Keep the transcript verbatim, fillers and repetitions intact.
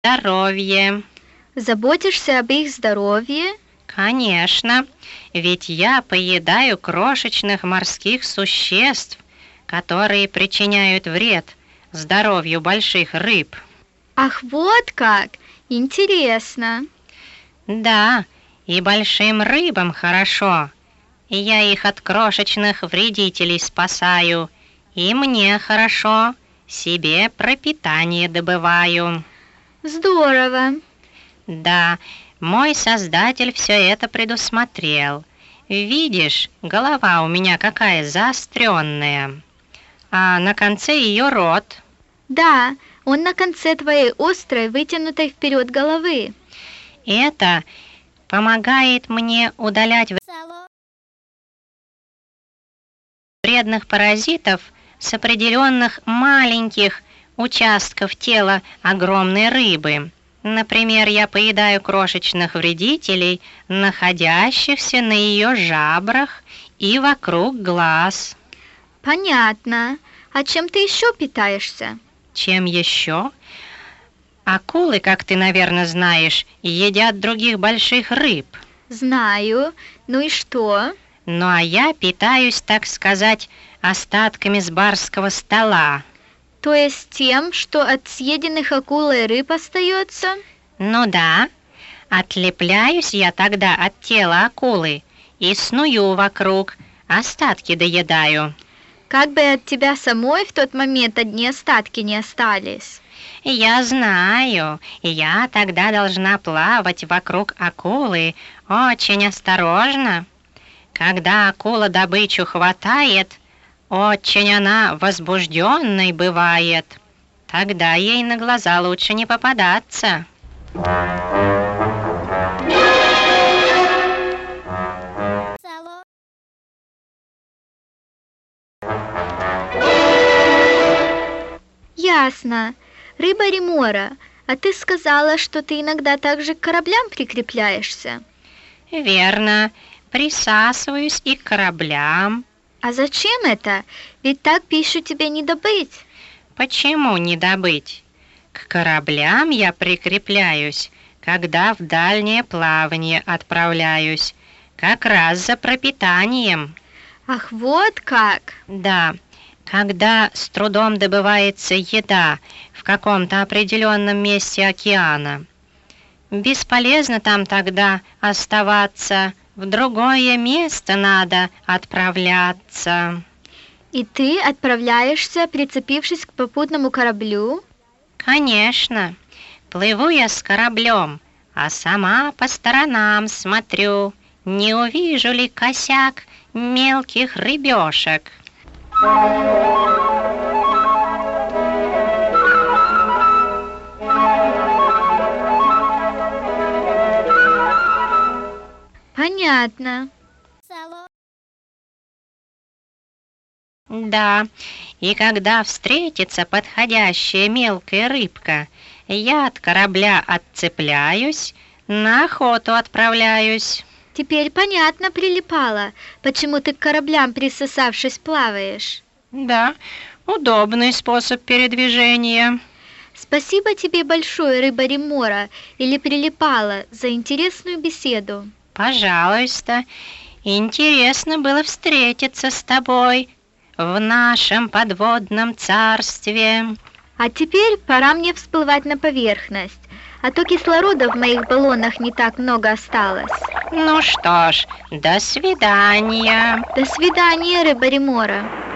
Здоровье. Заботишься об их здоровье? Конечно, ведь я поедаю крошечных морских существ, которые причиняют вред здоровью больших рыб. Ах, вот как! Интересно. Да, и большим рыбам хорошо. И я их от крошечных вредителей спасаю. И мне хорошо, себе пропитание добываю. Здорово. Да, мой Создатель все это предусмотрел. Видишь, голова у меня какая заостренная, а на конце ее рот. Да, он на конце твоей острой, вытянутой вперед головы. Это помогает мне удалять вредных паразитов с определенных маленьких участков тела огромной рыбы. Например, я поедаю крошечных вредителей, находящихся на ее жабрах и вокруг глаз. Понятно. А чем ты еще питаешься? Чем еще? Акулы, как ты, наверное, знаешь, едят других больших рыб. Знаю. Ну и что? Ну а я питаюсь, так сказать, остатками с барского стола. То есть тем, что от съеденных акулой рыб остается? Ну да. Отлепляюсь я тогда от тела акулы и сную вокруг, остатки доедаю. Как бы от тебя самой в тот момент одни остатки не остались. Я знаю, я тогда должна плавать вокруг акулы очень осторожно. Когда акула добычу хватает, очень она возбужденной бывает. Тогда ей на глаза лучше не попадаться. Ясно. Рыба Ремора, а ты сказала, что ты иногда также к кораблям прикрепляешься. Верно, присасываюсь и к кораблям. А зачем это? Ведь так пищу тебе не добыть. Почему не добыть? К кораблям я прикрепляюсь, когда в дальнее плавание отправляюсь, как раз за пропитанием. Ах, вот как! Да, когда с трудом добывается еда в каком-то определенном месте океана. Бесполезно там тогда оставаться, в другое место надо отправляться. И ты отправляешься, прицепившись к попутному кораблю? Конечно, плыву я с кораблем, а сама по сторонам смотрю, не увижу ли косяк мелких рыбешек. Понятно. Да, и когда встретится подходящая мелкая рыбка, я от корабля отцепляюсь, на охоту отправляюсь. Теперь понятно, Прилипала, почему ты к кораблям, присосавшись, плаваешь. Да, удобный способ передвижения. Спасибо тебе большое, рыба Ремора или Прилипала, за интересную беседу. Пожалуйста, интересно было встретиться с тобой в нашем подводном царстве. А теперь пора мне всплывать на поверхность, а то кислорода в моих баллонах не так много осталось. Ну что ж, до свидания. До свидания, рыба Ремора.